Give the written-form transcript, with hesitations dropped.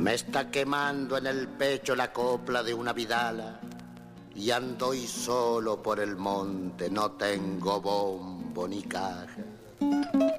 Me está quemando en el pecho la copla de una vidala y ando y solo por el monte, no tengo bombo ni caja.